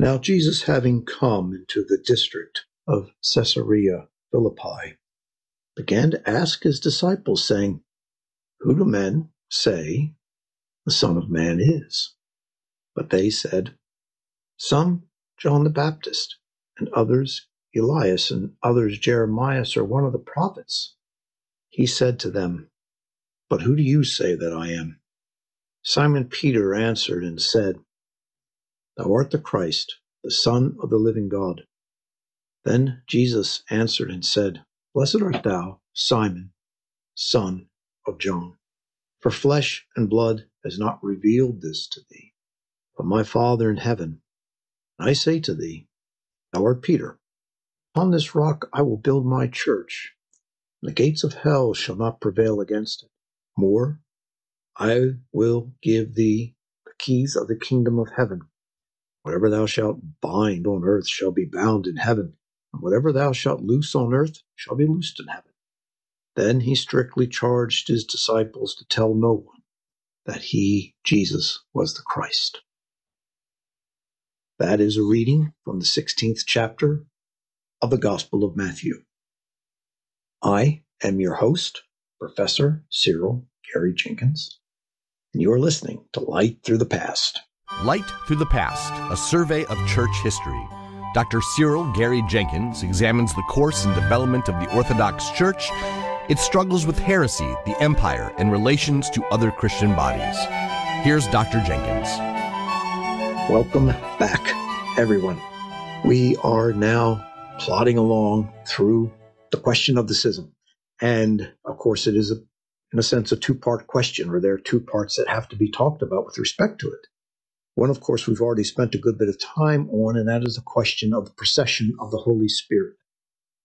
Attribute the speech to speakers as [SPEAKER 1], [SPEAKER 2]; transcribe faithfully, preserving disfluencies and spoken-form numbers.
[SPEAKER 1] Now Jesus, having come into the district of Caesarea Philippi, began to ask his disciples, saying, Who do men say the Son of Man is? But they said, Some John the Baptist, and others Elias, and others Jeremiah, or one of the prophets. He said to them, But who do you say that I am? Simon Peter answered and said, Thou art the Christ, the Son of the living God. Then Jesus answered and said, Blessed art thou, Simon, son of John, for flesh and blood has not revealed this to thee, but my Father in heaven. And I say to thee, Thou art Peter. Upon this rock I will build my church, and the gates of hell shall not prevail against it. More, I will give thee the keys of the kingdom of heaven. Whatever thou shalt bind on earth shall be bound in heaven, and whatever thou shalt loose on earth shall be loosed in heaven. Then he strictly charged his disciples to tell no one that he, Jesus, was the Christ. That is a reading from the sixteenth chapter of the Gospel of Matthew. I am your host, Professor Cyril Gary Jenkins, and you are listening to Light Through the Past.
[SPEAKER 2] Light Through the Past, a survey of church history. Doctor Cyril Gary Jenkins examines the course and development of the Orthodox Church, its struggles with heresy, the empire, and relations to other Christian bodies. Here's Doctor Jenkins.
[SPEAKER 1] Welcome back, everyone. We are now plodding along through the question of the schism. And, of course, it is, a, in a sense, a two-part question, or there are two parts that have to be talked about with respect to it. One, of course, we've already spent a good bit of time on, and that is the question of the procession of the Holy Spirit.